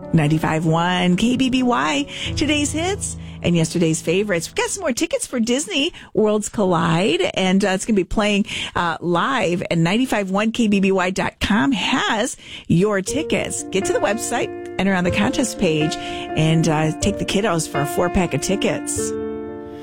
95.1 KBBY, today's hits and yesterday's favorites. We've got some more tickets for Disney Worlds Collide, and it's going to be playing live, and 951kbby.com has your tickets. Get to the website, enter on the contest page, and take the kiddos for a 4-pack of tickets.